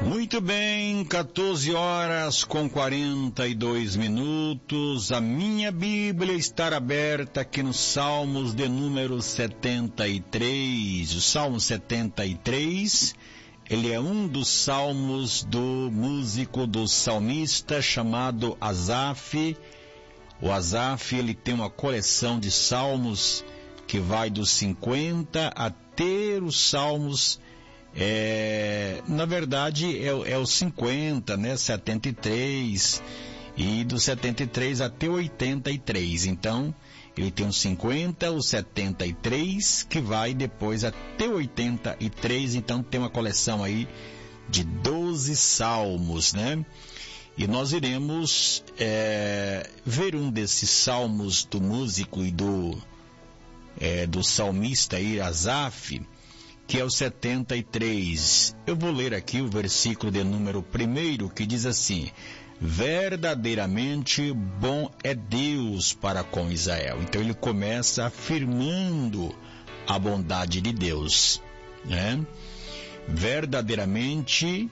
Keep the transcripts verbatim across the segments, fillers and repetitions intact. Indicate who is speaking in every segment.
Speaker 1: Muito bem, quatorze horas com quarenta e dois minutos. A minha Bíblia está aberta aqui no Salmos de número setenta e três. O Salmo setenta e três, ele é um dos salmos do músico, do salmista chamado Asaf. O Asaf, ele tem uma coleção de salmos que vai dos cinquenta até os salmos É, na verdade é, é os cinquenta, né, setenta e três, e do setenta e três até oitenta e três. Então ele tem os cinquenta, os setenta e três, que vai depois até oitenta e três. Então tem uma coleção aí de doze salmos, né? E nós iremos é, ver um desses salmos do músico e do, é, do salmista aí, Asaf, que é o setenta e três. Eu vou ler aqui o versículo de número primeiro, que diz assim: verdadeiramente bom é Deus para com Israel. Então ele começa afirmando a bondade de Deus, né? Verdadeiramente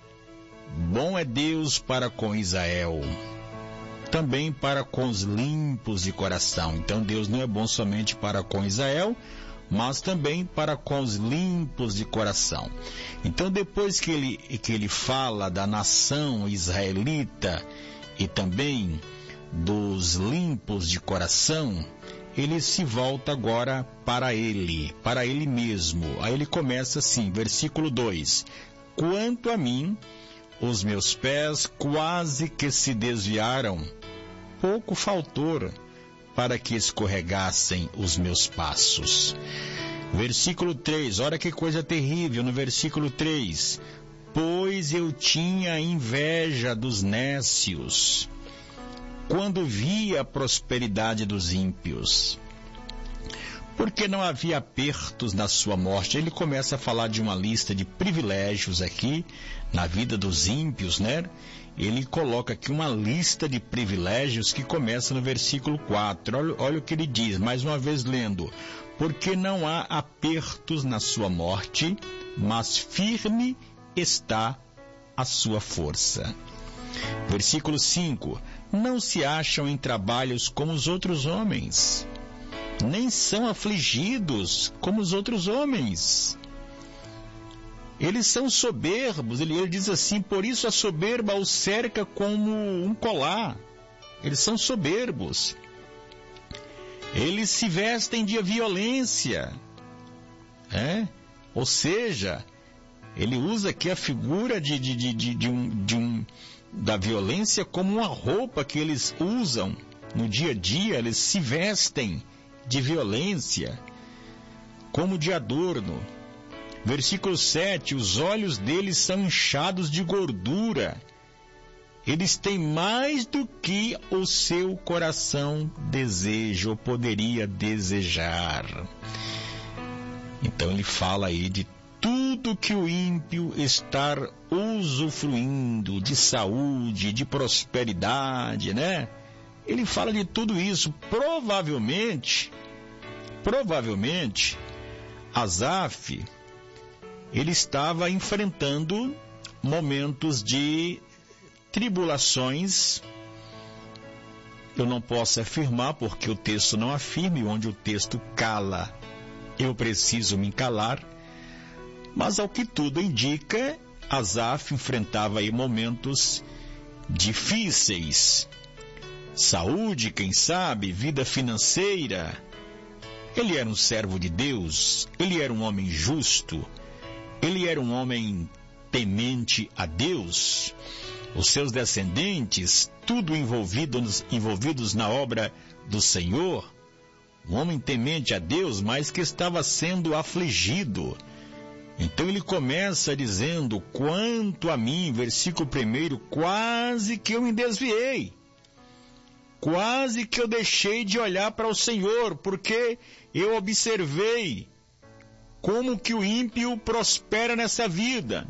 Speaker 1: bom é Deus para com Israel, também para com os limpos de coração. Então Deus não é bom somente para com Israel, mas também para com os limpos de coração. Então, depois que ele, que ele fala da nação israelita e também dos limpos de coração, ele se volta agora para ele, para ele mesmo. Aí ele começa assim, versículo dois: quanto a mim, os meus pés quase que se desviaram, pouco faltou para que escorregassem os meus passos. Versículo três, olha que coisa terrível no versículo três: pois eu tinha inveja dos nécios, quando via a prosperidade dos ímpios, porque não havia apertos na sua morte. Ele começa a falar de uma lista de privilégios aqui na vida dos ímpios, né? Ele coloca aqui uma lista de privilégios que começa no versículo quatro. Olha, olha o que ele diz, mais uma vez lendo: porque não há apertos na sua morte, mas firme está a sua força. Versículo cinco: não se acham em trabalhos como os outros homens, nem são afligidos como os outros homens. Eles são soberbos. Ele, ele diz assim: por isso a soberba os cerca como um colar. Eles são soberbos. Eles se vestem de violência, é? Ou seja, ele usa aqui a figura de, de, de, de, de um, de um, da violência como uma roupa que eles usam no dia a dia. Eles se vestem de violência, como de adorno. Versículo sete: os olhos deles são inchados de gordura, eles têm mais do que o seu coração deseja ou poderia desejar. Então ele fala aí de tudo que o ímpio está usufruindo, de saúde, de prosperidade, né? Ele fala de tudo isso. Provavelmente, provavelmente, Asaf, ele estava enfrentando momentos de tribulações. Eu não posso afirmar, porque o texto não afirma, e onde o texto cala, eu preciso me calar. Mas ao que tudo indica, Asaf enfrentava aí momentos difíceis. Saúde, quem sabe, vida financeira. Ele era um servo de Deus, ele era um homem justo, ele era um homem temente a Deus. Os seus descendentes, tudo envolvidos, envolvidos na obra do Senhor. Um homem temente a Deus, mas que estava sendo afligido. Então ele começa dizendo: quanto a mim, versículo primeiro, quase que eu me desviei. Quase que eu deixei de olhar para o Senhor, porque eu observei como que o ímpio prospera nessa vida.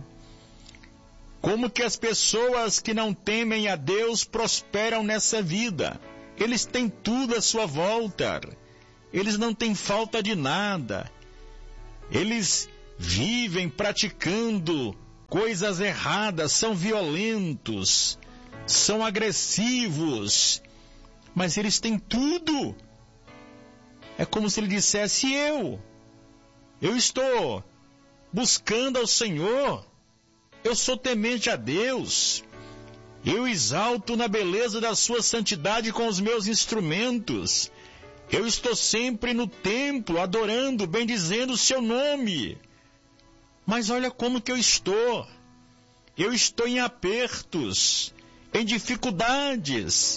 Speaker 1: Como que as pessoas que não temem a Deus prosperam nessa vida. Eles têm tudo à sua volta. Eles não têm falta de nada. Eles vivem praticando coisas erradas, são violentos, são agressivos, mas eles têm tudo. É como se ele dissesse: eu, eu estou buscando ao Senhor, eu sou temente a Deus, eu exalto na beleza da sua santidade com os meus instrumentos, eu estou sempre no templo adorando, bendizendo o seu nome. Mas olha como que eu estou, eu estou em apertos, em dificuldades.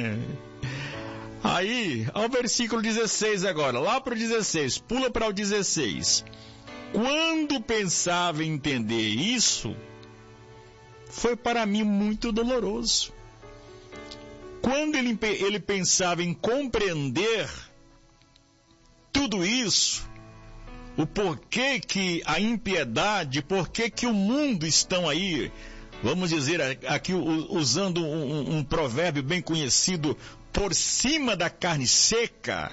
Speaker 1: Aí, ao versículo dezesseis agora, lá para o dezesseis, pula para o dezesseis. Quando pensava em entender isso, foi para mim muito doloroso. Quando ele, ele pensava em compreender tudo isso, o porquê que a impiedade, porquê que o mundo estão aí, vamos dizer aqui usando um, um provérbio bem conhecido, por cima da carne seca.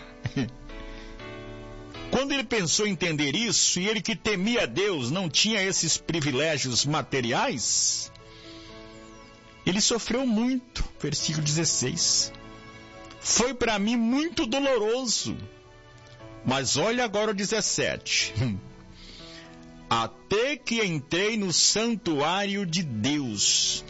Speaker 1: Quando ele pensou em entender isso, e ele que temia Deus não tinha esses privilégios materiais, ele sofreu muito. Versículo dezesseis. Foi para mim muito doloroso. Mas olha agora o dezessete. Até que entrei no santuário de Deus.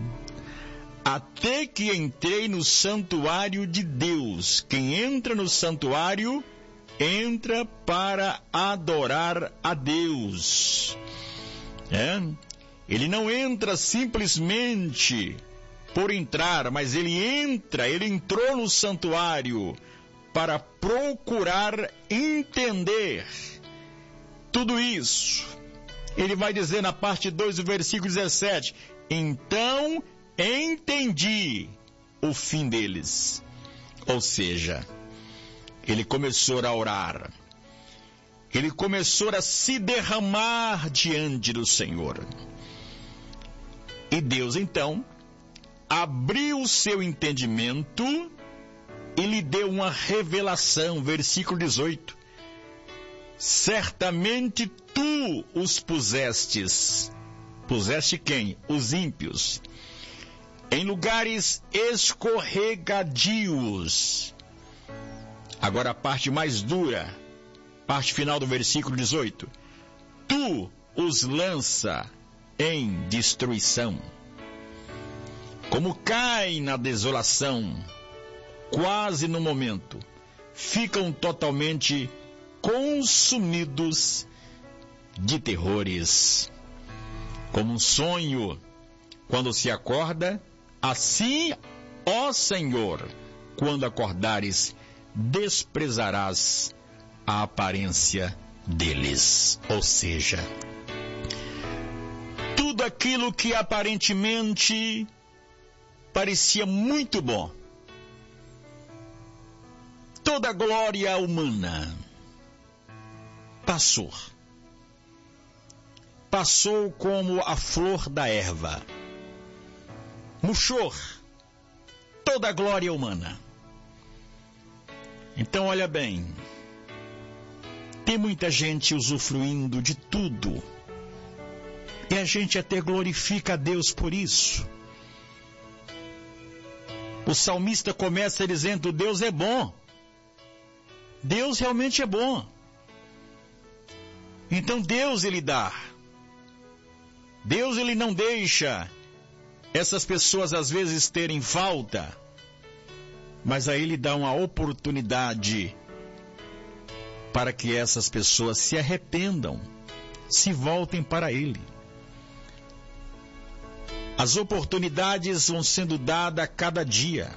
Speaker 1: Até que entrei no santuário de Deus. Quem entra no santuário, entra para adorar a Deus. É? Ele não entra simplesmente por entrar, mas ele entra, ele entrou no santuário para procurar entender tudo isso. Ele vai dizer na parte dois do versículo dezessete, então entendi o fim deles. Ou seja, ele começou a orar, ele começou a se derramar diante do Senhor. E Deus então abriu o seu entendimento e lhe deu uma revelação, versículo dezoito. Certamente tu os pusestes. Puseste quem? Os ímpios. Em lugares escorregadios. Agora a parte mais dura, parte final do versículo dezoito. Tu os lança em destruição. Como caem na desolação, quase no momento, ficam totalmente consumidos de terrores. Como um sonho, quando se acorda, assim, ó Senhor, quando acordares, desprezarás a aparência deles. Ou seja, tudo aquilo que aparentemente parecia muito bom, toda a glória humana passou. Passou como a flor da erva. Murchou toda a glória humana. Então, olha bem, tem muita gente usufruindo de tudo, e a gente até glorifica a Deus por isso. O salmista começa dizendo: Deus é bom. Deus realmente é bom. Então Deus ele dá. Deus ele não deixa essas pessoas às vezes terem falta, mas aí ele dá uma oportunidade para que essas pessoas se arrependam, se voltem para ele. As oportunidades vão sendo dadas a cada dia.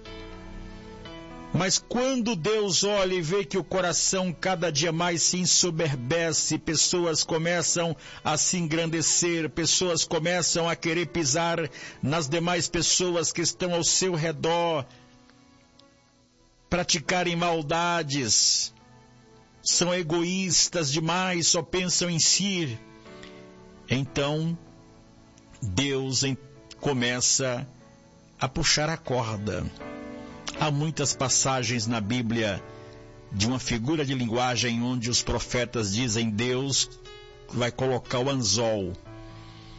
Speaker 1: Mas quando Deus olha e vê que o coração cada dia mais se ensoberbece, pessoas começam a se engrandecer, pessoas começam a querer pisar nas demais pessoas que estão ao seu redor, praticarem maldades, são egoístas demais, só pensam em si. Então, Deus começa a puxar a corda. Há muitas passagens na Bíblia de uma figura de linguagem onde os profetas dizem: Deus vai colocar o anzol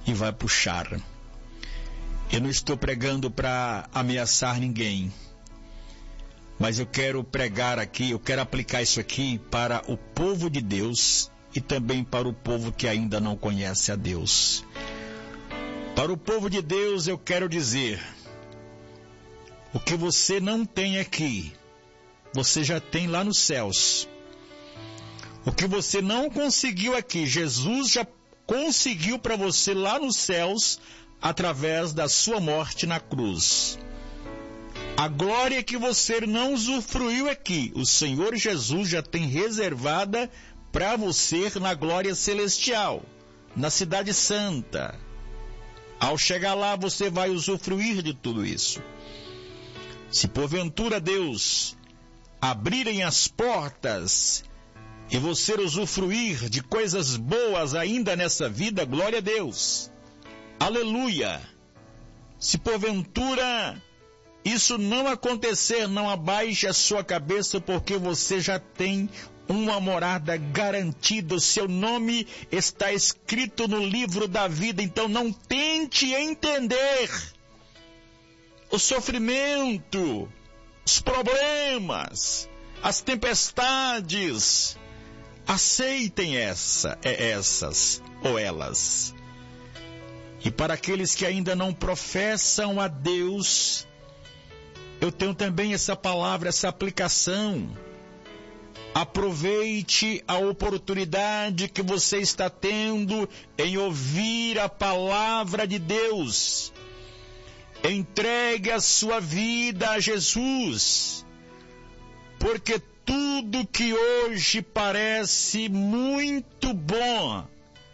Speaker 1: e vai puxar. Eu não estou pregando para ameaçar ninguém, mas eu quero pregar aqui, eu quero aplicar isso aqui para o povo de Deus e também para o povo que ainda não conhece a Deus. Para o povo de Deus eu quero dizer, o que você não tem aqui, você já tem lá nos céus. O que você não conseguiu aqui, Jesus já conseguiu para você lá nos céus, através da sua morte na cruz. A glória que você não usufruiu aqui, o Senhor Jesus já tem reservada para você na glória celestial, na cidade santa. Ao chegar lá, você vai usufruir de tudo isso. Se porventura Deus abrirem as portas e você usufruir de coisas boas ainda nessa vida, glória a Deus. Aleluia! Se porventura isso não acontecer, não abaixe a sua cabeça, porque você já tem uma morada garantida, o seu nome está escrito no livro da vida, então não tente entender o sofrimento, os problemas, as tempestades. Aceitem essa, essas ou elas. E para aqueles que ainda não professam a Deus, eu tenho também essa palavra, essa aplicação. Aproveite a oportunidade que você está tendo em ouvir a palavra de Deus. Entregue a sua vida a Jesus, porque tudo que hoje parece muito bom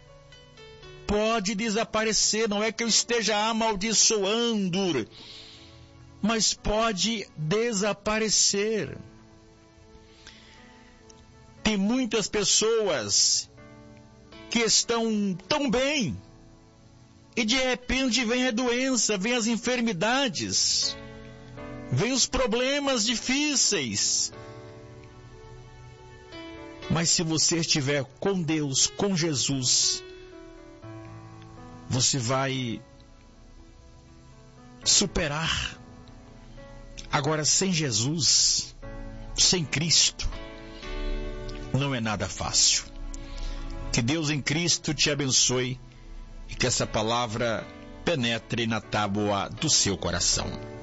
Speaker 1: pode desaparecer. Não é que eu esteja amaldiçoando, mas pode desaparecer. Tem muitas pessoas que estão tão bem e de repente vem a doença, vem as enfermidades, vem os problemas difíceis. Mas se você estiver com Deus, com Jesus, você vai superar. Agora, sem Jesus, sem Cristo, não é nada fácil. Que Deus em Cristo te abençoe e que essa palavra penetre na tábua do seu coração.